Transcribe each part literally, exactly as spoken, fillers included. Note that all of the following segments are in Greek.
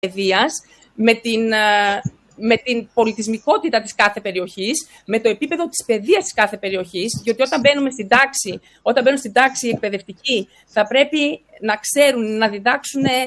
παιδείας, με την, με την πολιτισμικότητα της κάθε περιοχής, με το επίπεδο της παιδείας της κάθε περιοχής, γιατί όταν μπαίνουμε στην τάξη, όταν μπαίνουν στην τάξη εκπαιδευτικοί, θα πρέπει να ξέρουν, να διδάξουν ε,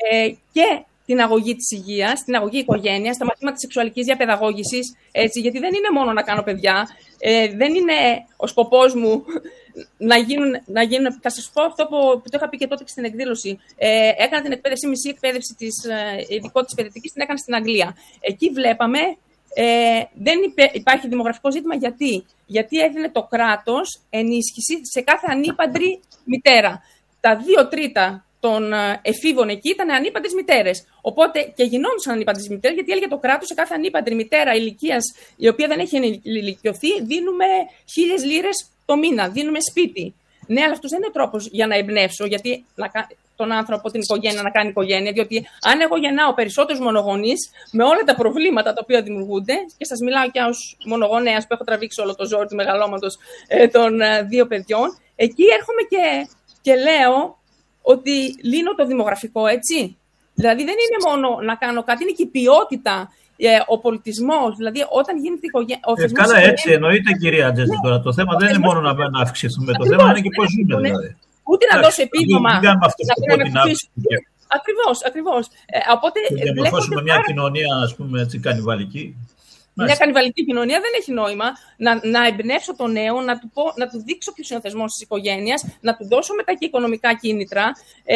και την αγωγή της υγείας, την αγωγή οικογένειας, τα μαθήματα της σεξουαλικής διαπαιδαγώγησης, έτσι, γιατί δεν είναι μόνο να κάνω παιδιά, ε, δεν είναι ο σκοπός μου να γίνουν, να γίνουν, θα σας πω αυτό που, που το είχα πει και τότε και στην εκδήλωση. Ε, έκανα την εκπαίδευση, μισή εκπαίδευση της ε, ειδικότητας παιδευτικής, την έκανα στην Αγγλία. Εκεί βλέπαμε, ε, δεν υπέ, υπάρχει δημογραφικό ζήτημα, γιατί, γιατί έδινε το κράτος ενίσχυση σε κάθε ανήπαντρη μητέρα. Τα δύο τρίτα των εφήβων εκεί ήταν ανήπαντρες μητέρες. Οπότε και γινόντουσαν ανήπαντρες μητέρες, γιατί έλεγε το κράτος σε κάθε ανήπαντρη μητέρα ηλικίας, η οποία δεν έχει ενηλικιωθεί, δίνουμε χίλιες λίρες το μήνα, δίνουμε σπίτι. Ναι, αλλά αυτός δεν είναι τρόπος για να εμπνεύσω, γιατί να, τον άνθρωπο, την οικογένεια, να κάνει οικογένεια. Διότι αν εγώ γεννάω περισσότερους μονογονείς, με όλα τα προβλήματα τα οποία δημιουργούνται, και σας μιλάω και ως μονογονέας που έχω τραβήξει όλο το ζόρι του μεγαλώματος ε, των ε, δύο παιδιών, εκεί έρχομαι και, και λέω ότι λύνω το δημογραφικό, έτσι. Δηλαδή δεν είναι μόνο να κάνω κάτι, είναι και η ποιότητα, ε, ο πολιτισμός. Δηλαδή όταν γίνεται η οικογένεια. Ε, καλά, έτσι εννοείται, κυρία Τζέστη, τώρα. Το θέμα δεν είναι μόνο να, να αυξήσουμε, το θέμα είναι και πώς ζούμε, δηλαδή. Ούτε να δώσω επίδομα. Δεν κάνουμε αυτό το την αύξηση. Ακριβώς, ακριβώς. Ε, οπότε, και διαμορφώσουμε μια πάρα... κοινωνία, ας πούμε, έτσι, κανιβαλική. Μια κανιβαλική κοινωνία δεν έχει νόημα να, να εμπνεύσω τον νέο, να του, πω, να του δείξω ποιος είναι ο θεσμός της οικογένειας, να του δώσω μετά και οικονομικά κίνητρα. Ε,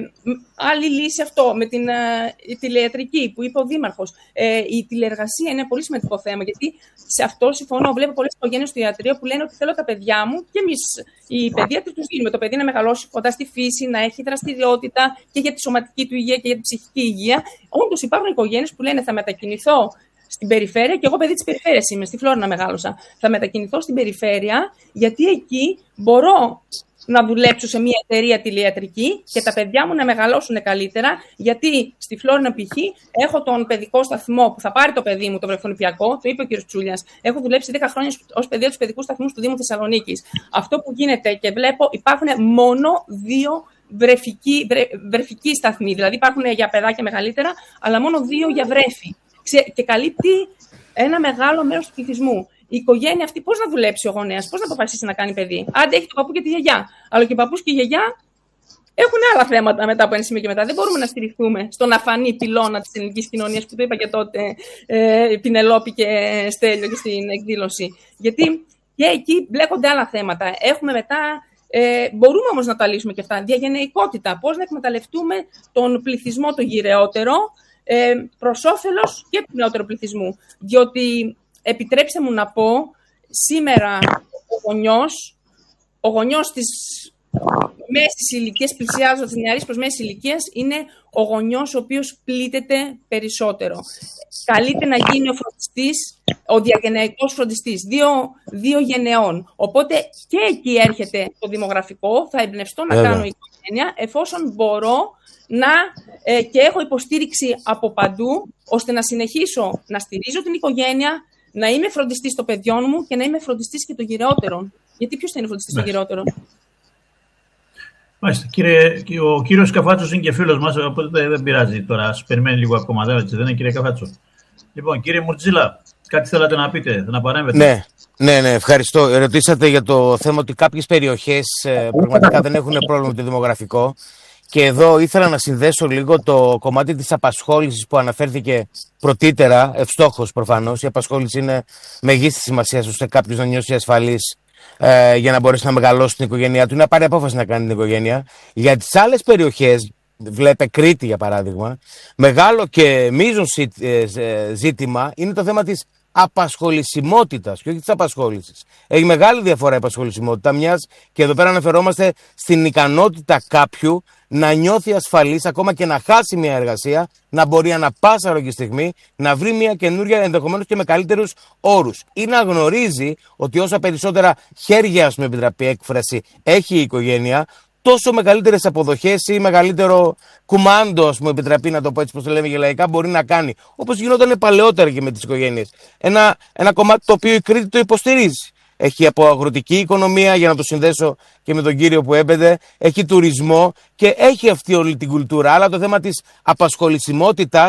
άλλη λύση αυτό, με την ε, τηλεϊατρική που είπε ο Δήμαρχος. Ε, η τηλεεργασία είναι ένα πολύ σημαντικό θέμα, γιατί σε αυτό συμφωνώ. Βλέπω πολλές οικογένειες στο ιατρείο που λένε ότι θέλω τα παιδιά μου, και εμείς οι παιδίατροι τους δίνουμε το παιδί να μεγαλώσει κοντά στη φύση, να έχει δραστηριότητα και για τη σωματική του υγεία και για την ψυχική υγεία. Όντως υπάρχουν οικογένειες που λένε θα μετακινηθώ στην περιφέρεια, και εγώ παιδί της περιφέρειας είμαι, στη Φλόρινα μεγάλωσα. Θα μετακινηθώ στην περιφέρεια, γιατί εκεί μπορώ να δουλέψω σε μια εταιρεία τηλεϊατρική και τα παιδιά μου να μεγαλώσουν καλύτερα, γιατί στη Φλόρινα π.χ. έχω τον παιδικό σταθμό που θα πάρει το παιδί μου, το βρεφονιπιακό, το είπε ο κ. Τσούλιας. Έχω δουλέψει δέκα χρόνια ως παιδεία του παιδικού σταθμού του Δήμου Θεσσαλονίκης. Αυτό που γίνεται και βλέπω, υπάρχουν μόνο δύο βρεφικοί, βρε, βρεφικοί σταθμοί. Δηλαδή υπάρχουν για παιδάκια μεγαλύτερα, αλλά μόνο δύο για βρέφη. Και καλύπτει ένα μεγάλο μέρος του πληθυσμού. Η οικογένεια αυτή πώς να δουλέψει ο γονέας, πώς να αποφασίσει να κάνει παιδί. Άντε έχει το παππού και τη γιαγιά. Αλλά και ο παππούς και η γιαγιά έχουν άλλα θέματα μετά από ένα σημείο και μετά. Δεν μπορούμε να στηριχθούμε στον αφανή πυλώνα της ελληνικής κοινωνίας που το είπα και τότε ε, Πινελόπη και Στέλιο και στην εκδήλωση. Γιατί και εκεί μπλέκονται άλλα θέματα. Έχουμε μετά. Ε, μπορούμε όμως να τα λύσουμε και αυτά. Διαγενεϊκότητα. Πώς να εκμεταλλευτούμε τον πληθυσμό το γυρεότερο. Ε, προς όφελος και του νεότερου πληθυσμού. Διότι, επιτρέψτε μου να πω, σήμερα ο γονιός, ο γονιός της μέσης ηλικίας, πλησιάζοντας της νεαρής προς μέσης ηλικίας, είναι ο γονιός ο οποίος πλήττεται περισσότερο. Καλείται να γίνει ο φροντιστής, ο διαγενεϊκός φροντιστής, δύο, δύο γενεών. Οπότε και εκεί έρχεται το δημογραφικό, θα εμπνευστώ να Έλα. κάνω οικογένεια, εφόσον μπορώ να, ε, και έχω υποστήριξη από παντού, ώστε να συνεχίσω να στηρίζω την οικογένεια, να είμαι φροντιστής των παιδιών μου και να είμαι φροντιστής και των γυρεότερων. Γιατί ποιος θα είναι φροντιστής των γυρεότερων? Μάλιστα. Κύριε, ο κύριος Καφάτσος είναι και φίλος μας, οπότε δεν πειράζει τώρα. Ας περιμένει λίγο ακόμα, δεν είναι, κύριε Καφάτσο? Λοιπόν, κύριε Μουρτζίλα, κάτι θέλατε να πείτε, να παρέμβετε? Ναι, ναι, ναι, ευχαριστώ. Ρωτήσατε για το θέμα ότι κάποιες περιοχές ε, πραγματικά δεν έχουν πρόβλημα με το δημογραφικό. Και εδώ ήθελα να συνδέσω λίγο το κομμάτι της απασχόλησης που αναφέρθηκε πρωτήτερα, ευστόχως προφανώς. Η απασχόληση είναι μεγίστης σημασίας ώστε κάποιος να νιώσει ασφαλής ε, για να μπορέσει να μεγαλώσει την οικογένειά του, να πάρει απόφαση να κάνει την οικογένεια. Για τις άλλες περιοχές, βλέπε Κρήτη για παράδειγμα, μεγάλο και μείζον ζήτημα είναι το θέμα της απασχολησιμότητας και όχι της απασχόλησης. Έχει μεγάλη διαφορά η απασχολησιμότητα, μιας και εδώ πέρα αναφερόμαστε στην ικανότητα κάποιου να νιώθει ασφαλής, ακόμα και να χάσει μια εργασία, να μπορεί ανα πάσα ώρα και στιγμή να βρει μια καινούρια, ενδεχομένως και με καλύτερους όρους. Ή να γνωρίζει ότι όσα περισσότερα χέρια, ας με επιτραπεί έκφραση, έχει η οικογένεια, τόσο μεγαλύτερες αποδοχές ή μεγαλύτερο κουμάντο, ας μου επιτραπεί να το πω έτσι πως το λέμε γελαϊκά, μπορεί να κάνει. Όπως γινόταν παλαιότερα και με τις οικογένειες. Ένα, ένα κομμάτι το οποίο η Κρήτη το υποστηρίζει. Έχει από αγροτική οικονομία, για να το συνδέσω και με τον κύριο που έμπαινε, έχει τουρισμό και έχει αυτή όλη την κουλτούρα. Αλλά το θέμα της απασχολησιμότητας